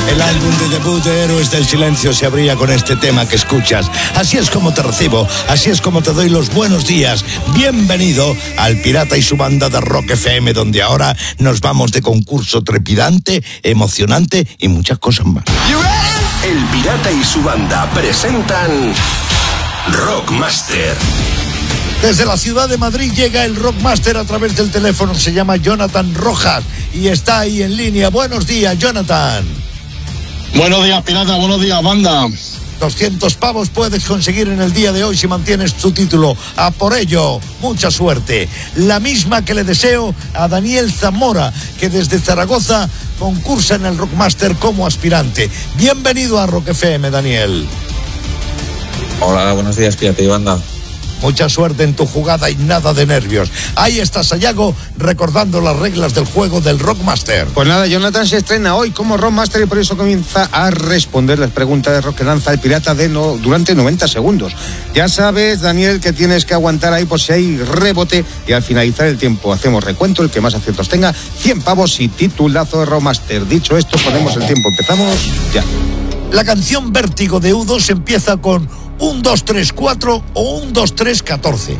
El álbum de debut de Héroes del Silencio se abría con este tema que escuchas. Así es como te recibo, así es como te doy los buenos días. Bienvenido al Pirata y su banda de Rock FM, donde ahora nos vamos de concurso trepidante, emocionante y muchas cosas más. El Pirata y su banda presentan Rockmaster. Desde la ciudad de Madrid llega el Rockmaster a través del teléfono. Se llama Jonathan Rojas y está ahí en línea. Buenos días, Jonathan. Buenos días, Pirata. Buenos días, banda. 200 pavos puedes conseguir en el día de hoy si mantienes tu título. A por ello, mucha suerte. La misma que le deseo a Daniel Zamora, que desde Zaragoza concursa en el Rockmaster como aspirante. Bienvenido a Rock FM, Daniel. Hola, buenos días, Pirata y banda. Mucha suerte en tu jugada y nada de nervios. Ahí está Sayago recordando las reglas del juego del Rockmaster. Pues nada, Jonathan se estrena hoy como Rockmaster y por eso comienza a responder las preguntas de rock que lanza el pirata durante 90 segundos. Ya sabes, Daniel, que tienes que aguantar ahí por si hay rebote y al finalizar el tiempo hacemos recuento. El que más aciertos tenga, 100 pavos y titulazo de Rockmaster. Dicho esto, ponemos el tiempo. Empezamos ya. La canción Vértigo de U2 empieza con 1, 2, 3, 4 o 1, 2, 3, 14.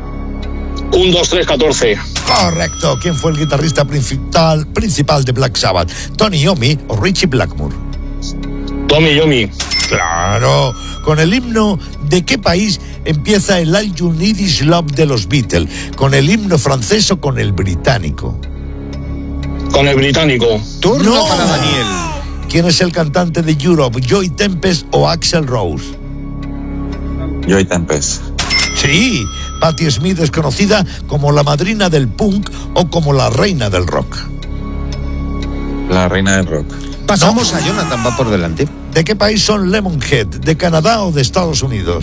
1, 2, 3, 14. Correcto. ¿Quién fue el guitarrista principal de Black Sabbath? ¿Tony Iommi o Richie Blackmore? Tommy Iommi. Claro. ¿Con el himno de qué país empieza el All You Need Is Love de los Beatles? ¿Con el himno francés o con el británico? Con el británico. Turno para Daniel. ¿Quién es el cantante de Europe? ¿Joy Tempest o Axl Rose? Joy Tempest. Sí, Patti Smith es conocida como la madrina del punk o como la reina del rock. La reina del rock. Pasamos a Jonathan, va por delante. ¿De qué país son Lemonhead? ¿De Canadá o de Estados Unidos?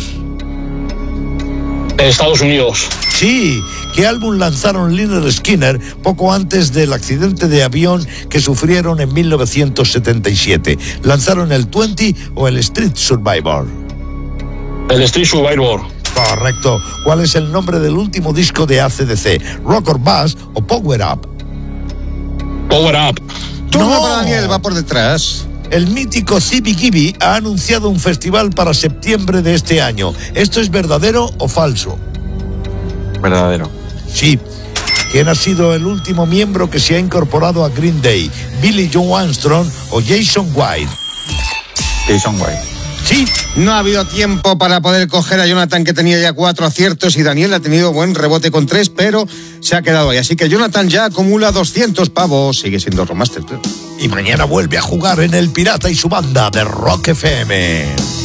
Estados Unidos. Sí. ¿Qué álbum lanzaron Lynyrd Skynyrd poco antes del accidente de avión que sufrieron en 1977? ¿Lanzaron el 20 o el Street Survivor? El Street Survivor. Correcto. ¿Cuál es el nombre del último disco de AC/DC? ¿Rock or Bass o Power Up? Power Up. Turno para Daniel, va por detrás. El mítico CBGB ha anunciado un festival para septiembre de este año. ¿Esto es verdadero o falso? Verdadero. Sí. ¿Quién ha sido el último miembro que se ha incorporado a Green Day? ¿Billy Joe Armstrong o Jason White? Jason White. Sí. No ha habido tiempo para poder coger a Jonathan, que tenía ya 4 aciertos, y Daniel ha tenido buen rebote con 3, pero se ha quedado ahí. Así que Jonathan ya acumula 200 pavos. Sigue siendo Rockmaster. Y mañana vuelve a jugar en El Pirata y su banda de Rock FM.